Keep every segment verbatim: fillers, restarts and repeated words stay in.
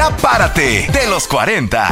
Párate de los cuarenta.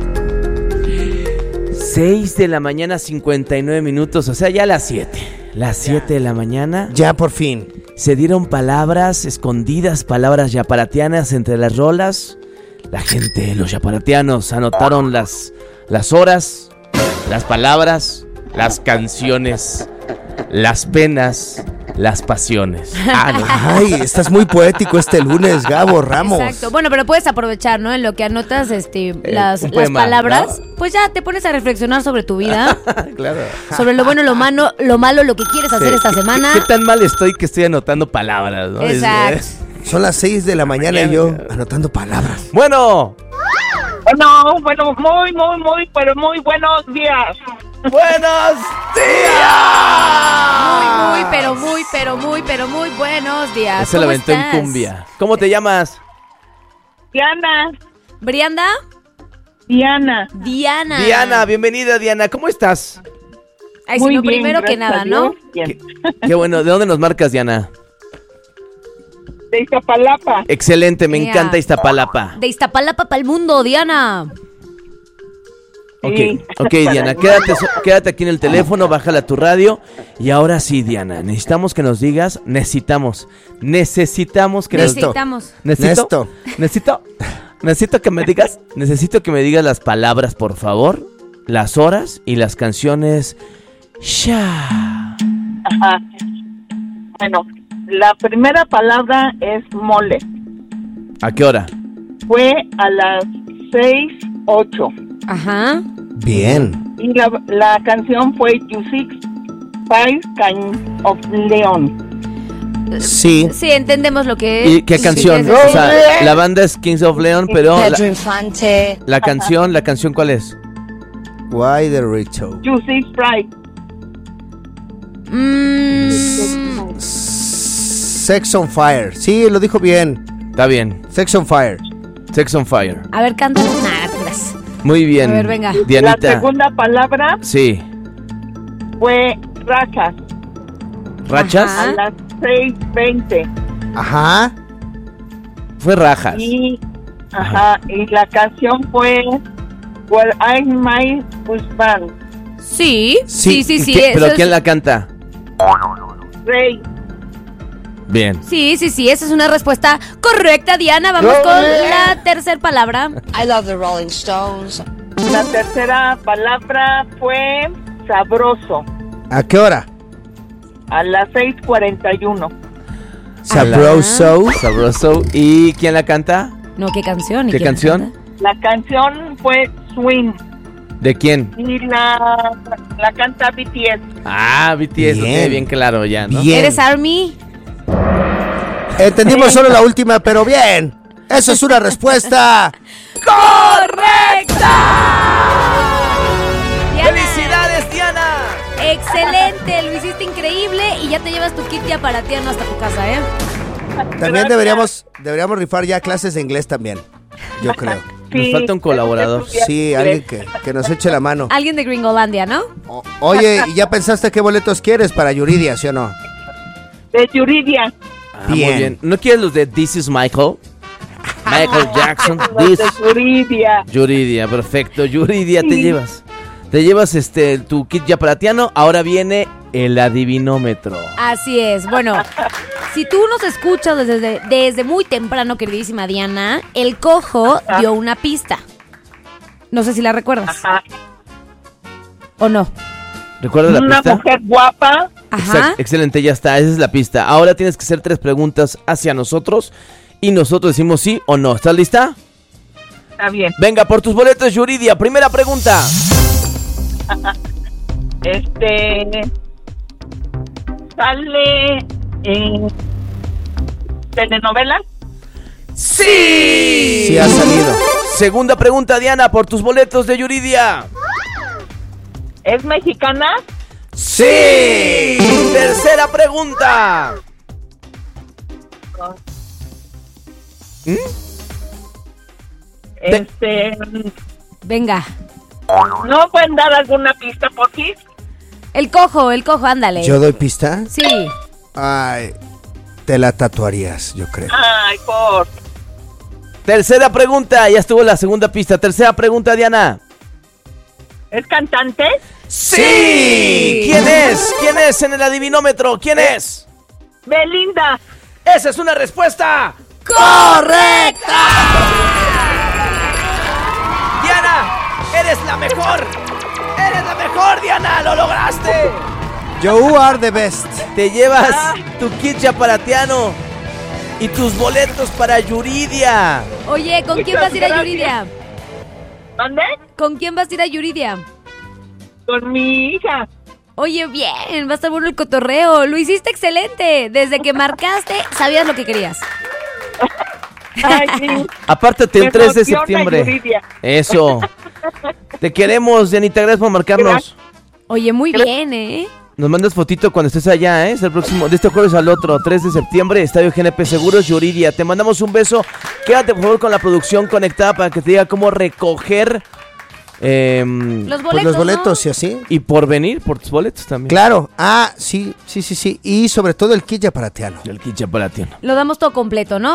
seis de la mañana, cincuenta y nueve minutos, o sea, ya las siete. Las siete de la mañana. Ya por fin. Se dieron palabras escondidas, palabras yaparatianas entre las rolas. La gente, los yaparatianos, anotaron las, las horas, las palabras, las canciones, las penas, las pasiones. Ah, no. Ay, estás muy poético este lunes, Gabo Ramos. Exacto. Bueno, pero puedes aprovechar, ¿no? En lo que anotas este, Eh, las, un las poema, palabras, ¿no? pues ya te pones a reflexionar sobre tu vida, Claro. sobre lo bueno, lo malo, lo malo, lo que quieres hacer Sí. esta ¿Qué, semana. qué tan mal estoy que estoy anotando palabras, ¿no? Exacto. Es- Son las seis de la mañana y yo anotando palabras. Bueno, Bueno, bueno, muy, muy, muy, pero muy buenos días. buenos días. Muy, muy, pero muy, pero muy, pero muy buenos días. Se la ¿Cómo aventó en estás? cumbia. ¿Cómo te llamas? Diana, ¿Brianda? Diana. Diana. Diana, bienvenida Diana. ¿Cómo estás? Ay, si Muy no, bien, primero que gracias nada, a ¿no? Dios, bien. Qué, qué bueno. ¿De dónde nos marcas, Diana? De Iztapalapa. Excelente, me Mira. encanta Iztapalapa. De Iztapalapa para el mundo, Diana. Ok, Sí. ok, Diana, quédate, so- quédate aquí en el teléfono, bájala a tu radio. Y ahora sí, Diana, necesitamos que nos digas, necesitamos, necesitamos que nos... Necesitamos. Necesito, necesito, necesito que me digas, necesito que me digas las palabras, por favor, las horas y las canciones. Ya. Ajá. Bueno, la primera palabra es mole. ¿A qué hora? Fue a las seis ocho. Ajá. Bien. Y la, la canción fue You Six Five Kind of Leon. Sí. Sí, entendemos lo que es. ¿Y qué canción? Sí, O sí, sí. sea, la banda es Kings of Leon, pero la, Pedro Infante. la canción, la canción ¿cuál es? Why the Richo. You Six Five. Mm, Sex on Fire. Sí, lo dijo bien. Está bien. Sex on Fire. Sex on Fire. a ver, canta. Nada, te creas. Muy bien. A ver, venga. La Dianita. segunda palabra Sí. fue rachas. ¿Rachas? Ajá. A las seis veinte. Ajá. Fue rajas. Y, ajá, y la canción fue Well, I'm My Husband. Sí, sí, sí, ¿Y sí. qué- eso ¿Pero es- quién la canta? Rey. Bien. Sí, sí, sí, esa es una respuesta correcta, Diana. Vamos con la tercera palabra. I love the Rolling Stones. La tercera palabra fue sabroso. ¿A qué hora? A las seis cuarenta y uno. Sabroso. Sabroso. ¿Y quién la canta? No, ¿qué canción? ¿Y ¿Qué quién canción? canta? La canción fue Swing. ¿De quién? Y la, la canta B T S. Ah, B T S, lo Bien. tiene bien claro ya, ¿no? Bien. ¿Eres Army? Entendimos solo la última, pero bien. Eso es una respuesta. ¡Correcta! Diana, ¡Felicidades, Diana! excelente, lo hiciste increíble y ya te llevas tu kit ya para ti hasta tu casa, ¿eh? También deberíamos, deberíamos rifar ya clases de inglés también. Yo creo. Nos falta un colaborador. Sí, alguien que, que nos eche la mano. Alguien de Gringolandia, ¿no? O- oye, ¿y ya pensaste qué boletos quieres para Yuridia, sí o no? De Yuridia. Ah, muy Bien. bien. ¿No quieres los de This is Michael? Michael Jackson. Los This. de Yuridia. Yuridia, perfecto. Yuridia, te Sí. llevas. Te llevas este tu kit yaparatiano. Ahora viene el adivinómetro. Así es. Bueno, si tú nos escuchas desde, desde muy temprano, queridísima Diana, el cojo dio una pista. No sé si la recuerdas. Ajá. ¿O no? ¿Recuerdas la Una pista? mujer guapa. Ajá. Exact- excelente, ya está. Esa es la pista. Ahora tienes que hacer tres preguntas hacia nosotros y nosotros decimos sí o no. ¿Estás lista? Está bien. Venga, por tus boletos, Yuridia. Primera pregunta. Este. Sale en telenovelas. ¡Sí! Sí ha salido. Segunda pregunta, Diana, por tus boletos de Yuridia. ¿Es mexicana? ¡Sí! Tercera pregunta. ¿Mm? Este. Venga. ¿No pueden dar alguna pista por ti? El cojo, el cojo, ándale. ¿Yo doy pista? Sí. Ay, te la tatuarías, yo creo. Ay, por. Tercera pregunta, ya estuvo la segunda pista. Tercera pregunta, Diana. ¿Es cantante? ¡Sí! ¿Quién es? ¿Quién es en el adivinómetro? ¿Quién es? Belinda. ¡Esa es una respuesta! ¡Correcta! ¡Diana! ¡Eres la mejor! ¡Eres la mejor, Diana! ¡Lo lograste! You are the best. Te llevas tu kit chaparatiano y tus boletos para Yuridia. Oye, ¿con quién vas a ir a Yuridia? ¿Dónde? ¿Con quién vas a ir a Yuridia? Con mi hija. Oye, bien, va a estar bueno el cotorreo. Lo hiciste excelente. Desde que marcaste, sabías lo que querías. Ay, sí. Apártate el Me tres de emociona, septiembre. Yuridia. Eso. Te queremos, Dianita, gracias por marcarnos. Oye, muy bien, ¿eh? Nos mandas fotito cuando estés allá, ¿eh? Es el próximo, de este jueves al otro, tres de septiembre, Estadio G N P Seguros, Yuridia. Te mandamos un beso. Quédate, por favor, con la producción conectada para que te diga cómo recoger... Eh, Los boletos, Pues los boletos ¿no? y así. y por venir, por tus boletos también. Claro. Ah, sí, sí, sí, sí. Y sobre todo el kit chaparatiano. El kit chaparatiano. Lo damos todo completo, ¿no?